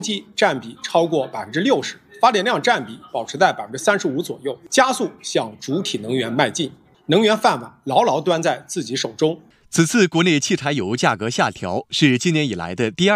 机占比超过60%，发电量占比保持在35%左右，加速向主体能源迈进，能源饭碗牢牢端在自己手中。 此次国内汽柴油价格下调是今年以来的第二